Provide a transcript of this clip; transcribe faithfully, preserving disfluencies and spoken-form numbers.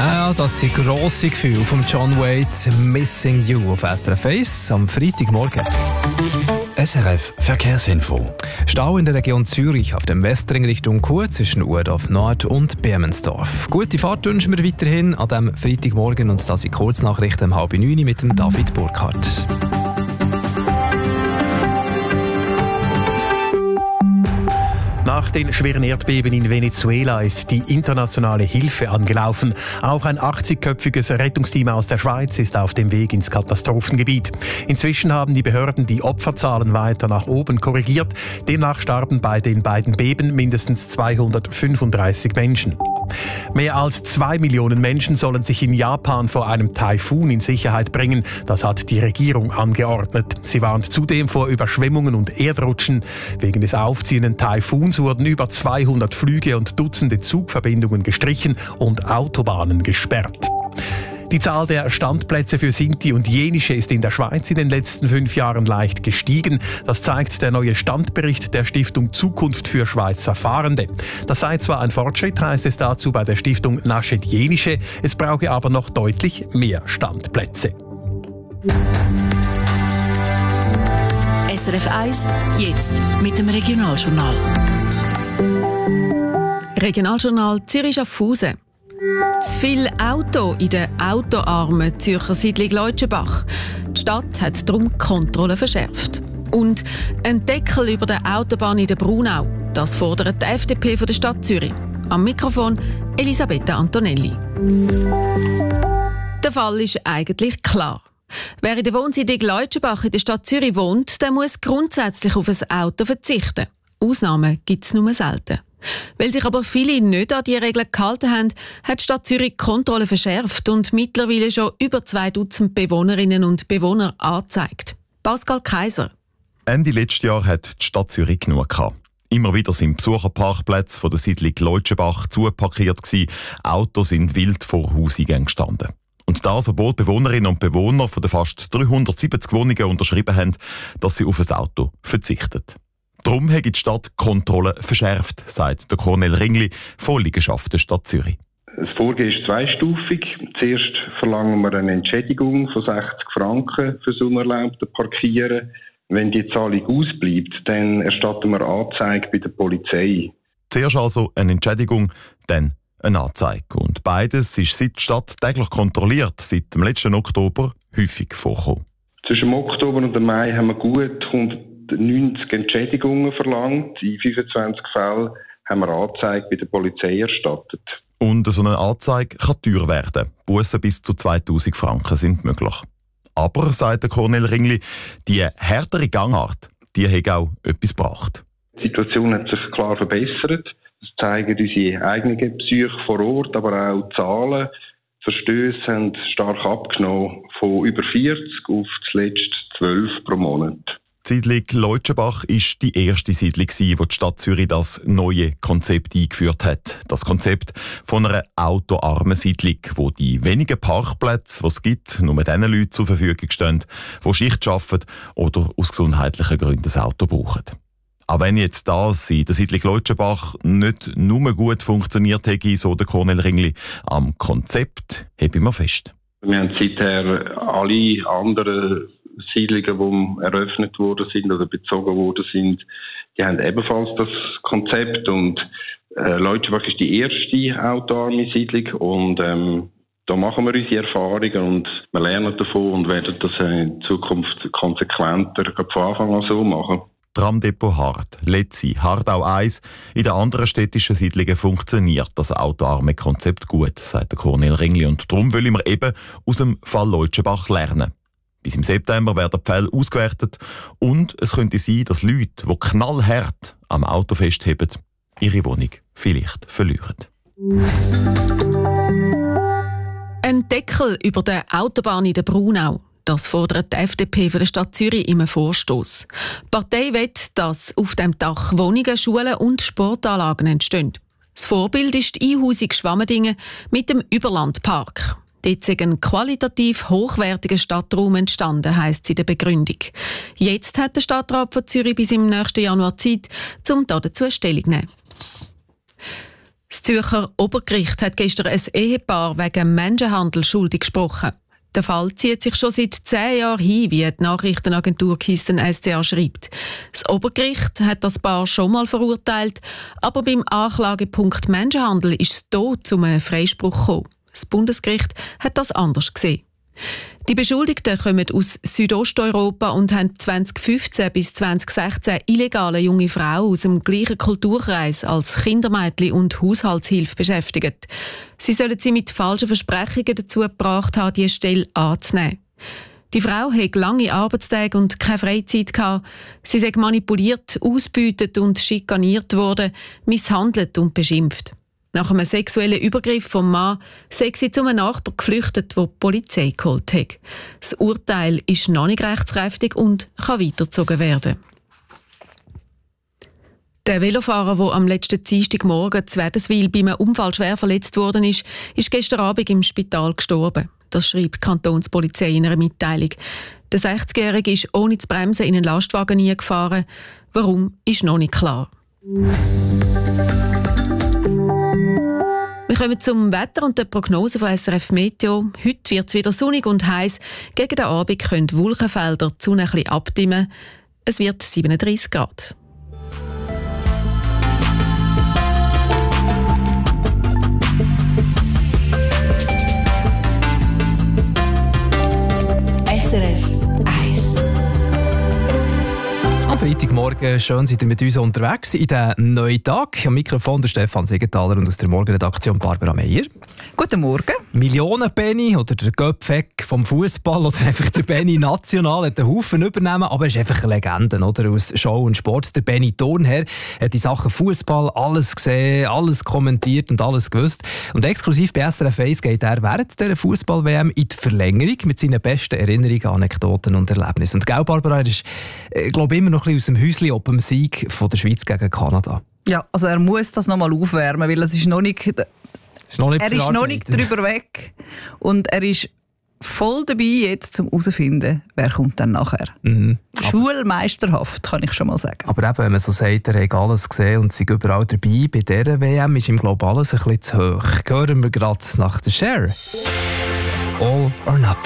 Ja, das sind grosse Gefühle von John Waits «Missing You» auf S R F eins am Freitagmorgen. S R F Verkehrsinfo. Stau in der Region Zürich auf dem Westring Richtung Chur zwischen Urdorf Nord und Bermensdorf. Gute Fahrt wünschen wir weiterhin an diesem Freitagmorgen und das sind Kurznachrichten um halb neun mit dem David Burkhardt. Nach den schweren Erdbeben in Venezuela ist die internationale Hilfe angelaufen. Auch ein achtzigköpfiges Rettungsteam aus der Schweiz ist auf dem Weg ins Katastrophengebiet. Inzwischen haben die Behörden die Opferzahlen weiter nach oben korrigiert. Demnach starben bei den beiden Beben mindestens zweihundertfünfunddreißig Menschen. Mehr als zwei Millionen Menschen sollen sich in Japan vor einem Taifun in Sicherheit bringen. Das hat die Regierung angeordnet. Sie warnt zudem vor Überschwemmungen und Erdrutschen. Wegen des aufziehenden Taifuns wurden über zweihundert Flüge und Dutzende Zugverbindungen gestrichen und Autobahnen gesperrt. Die Zahl der Standplätze für Sinti und Jenische ist in der Schweiz in den letzten fünf Jahren leicht gestiegen. Das zeigt der neue Standbericht der Stiftung Zukunft für Schweizer Fahrende. Das sei zwar ein Fortschritt, heißt es dazu bei der Stiftung Naschet Jenische, es brauche aber noch deutlich mehr Standplätze. S R F eins, jetzt mit dem Regionaljournal. Regionaljournal Zürich-Schaffhausen. Zu viel Auto in der autoarmen Zürcher Siedlung Leutschenbach. Die Stadt hat darum Kontrollen verschärft. Und ein Deckel über der Autobahn in der Brunau. Das fordert die F D P von der Stadt Zürich. Am Mikrofon Elisabetta Antonelli. Der Fall ist eigentlich klar. Wer in der Wohnsiedlung Leutschenbach in der Stadt Zürich wohnt, der muss grundsätzlich auf ein Auto verzichten. Ausnahmen gibt es nur selten. Weil sich aber viele nicht an die Regeln gehalten haben, hat die Stadt Zürich die Kontrollen verschärft und mittlerweile schon über zwei Dutzend Bewohnerinnen und Bewohner angezeigt. Pascal Kaiser. Ende letzten Jahr hat die Stadt Zürich genug gehabt. Immer wieder sind Besucherparkplätze von der Siedlung Leutschenbach zuparkiert gewesen. Autos sind wild vor Hauseingängen gestanden. Und das, obwohl Bewohnerinnen und Bewohner von den fast dreihundertsiebzig Wohnungen unterschrieben haben, dass sie auf ein Auto verzichten. Darum hat die Stadt Kontrollen verschärft, sagt der Cornel Ringli von Liegenschaften Stadt Zürich. Das Vorgehen ist zweistufig. Zuerst verlangen wir eine Entschädigung von sechzig Franken für das unerlaubte Parkieren. Wenn die Zahlung ausbleibt, dann erstatten wir Anzeige bei der Polizei. Zuerst also eine Entschädigung, dann eine Anzeige. Und beides ist seit die Stadt täglich kontrolliert, seit dem letzten Oktober häufig vorgekommen. Zwischen dem Oktober und dem Mai haben wir gut hundertneunzig Entschädigungen verlangt. In fünfundzwanzig Fällen haben wir Anzeige bei der Polizei erstattet. Und so eine Anzeige kann teuer werden. Bussen bis zu zweitausend Franken sind möglich. Aber, sagt der Cornel Ringli, die härtere Gangart, die hat auch etwas gebracht. Die Situation hat sich klar verbessert. Das zeigen unsere eigenen Psyche vor Ort, aber auch die Zahlen. Die Verstöße haben stark abgenommen, von über vierzig auf zuletzt zwölf pro Monat. Die Siedlung Leutschenbach war die erste Siedlung, die die Stadt Zürich das neue Konzept eingeführt hat. Das Konzept von einer autoarmen Siedlung, wo die wenigen Parkplätze, die es gibt, nur den Leuten zur Verfügung stehen, die Schicht arbeiten oder aus gesundheitlichen Gründen ein Auto brauchen. Auch wenn jetzt das in der Siedlung Leutschenbach nicht nur gut funktioniert hätte, so der Cornel Ringli, am Konzept heben wir fest. Wir haben seither alle anderen Siedlungen, die eröffnet worden sind oder bezogen worden sind, die haben ebenfalls das Konzept. Und äh, Leutschenbach ist die erste autoarme Siedlung und ähm, da machen wir unsere Erfahrungen und wir lernen davon und werden das in Zukunft konsequenter von Anfang an so machen. Tramdepot Hart, Letzi, Hardau eins. In den anderen städtischen Siedlungen funktioniert das autoarme Konzept gut, sagt der Cornel Ringli. Und darum wollen wir eben aus dem Fall Leutschenbach lernen. Bis im September werden die Fälle ausgewertet und es könnte sein, dass Leute, die knallhart am Auto festheben, ihre Wohnung vielleicht verlieren. Ein Deckel über der Autobahn in der Brunau. Das fordert die F D P von der Stadt Zürich im Vorstoß. Die Partei will, dass auf dem Dach Wohnungen, Schulen und Sportanlagen entstehen. Das Vorbild ist die Einhausung Schwammendingen mit dem Überlandpark. Dort ist ein qualitativ hochwertiger Stadtraum entstanden, heisst es in der Begründung. Jetzt hat der Stadtrat von Zürich bis im nächsten Januar Zeit, um dazu Stellung zu nehmen. Das Zürcher Obergericht hat gestern ein Ehepaar wegen Menschenhandel schuldig gesprochen. Der Fall zieht sich schon seit zehn Jahren hin, wie die Nachrichtenagentur Kisten S D A schreibt. Das Obergericht hat das Paar schon mal verurteilt, aber beim Anklagepunkt Menschenhandel ist es hier zu einem Freispruch gekommen. Das Bundesgericht hat das anders gesehen. Die Beschuldigten kommen aus Südosteuropa und haben zwanzig fünfzehn bis zwanzig sechzehn illegale junge Frauen aus dem gleichen Kulturkreis als Kindermädchen und Haushaltshilfe beschäftigt. Sie sollen sie mit falschen Versprechungen dazu gebracht haben, diese Stelle anzunehmen. Die Frau hatte lange Arbeitstage und keine Freizeit gehabt. Sie sei manipuliert, ausgebeutet und schikaniert worden, misshandelt und beschimpft. Nach einem sexuellen Übergriff vom Mann sei sie zu einem Nachbarn geflüchtet, der die Polizei geholt hat. Das Urteil ist noch nicht rechtskräftig und kann weitergezogen werden. Der Velofahrer, der am letzten Dienstagmorgen zu Wädenswil bei einem Unfall schwer verletzt worden ist, ist gestern Abend im Spital gestorben. Das schreibt die Kantonspolizei in einer Mitteilung. Der sechzigjährige ist ohne zu bremsen in einen Lastwagen eingefahren. Warum, ist noch nicht klar. Wir kommen zum Wetter und der Prognose von S R F Meteo. Heute wird es wieder sonnig und heiß. Gegen den Abend können Wolkenfelder die Sonne ein bisschen abdimmen. Es wird siebenunddreißig Grad. S R F eins. Am Freitagmorgen schön seid ihr mit uns unterwegs in diesen neuen Tag. Am Mikrofon der Stefan Siegenthaler und aus der Morgenredaktion Barbara Meier. Guten Morgen. Millionen-Benni oder der Göpfeck vom Fußball oder einfach der Benni national hat einen Haufen übernehmen, aber er ist einfach eine Legende, oder? Aus Show und Sport. Der Benni Thurnherr hat die Sachen Fußball alles gesehen, alles kommentiert und alles gewusst. Und exklusiv bei S R F eins geht er während dieser Fußball-W M in die Verlängerung mit seinen besten Erinnerungen, Anekdoten und Erlebnissen. Und gell, Barbara, er ist, äh, glaube ich, immer noch ein bisschen aus dem Häuschen ob dem Sieg von der Schweiz gegen Kanada. Ja, also er muss das noch mal aufwärmen, weil es ist noch nicht, ist noch nicht er ist noch nicht drüber weg und er ist voll dabei jetzt, um herauszufinden, wer kommt dann nachher. Mhm. Schulmeisterhaft, kann ich schon mal sagen. Aber eben, wenn man so sagt, er hat alles gesehen und sei überall dabei, bei dieser W M ist ihm, glaube ich, alles ein bisschen zu hoch. Hören wir gerade nach der Cher. All or Nothing.